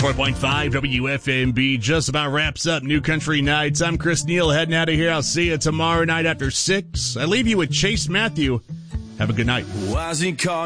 104.5 WFMB just about wraps up New Country Nights. I'm Chris Neal heading out of here. I'll see you tomorrow night after 6. I leave you with Chase Matthew. Have a good night.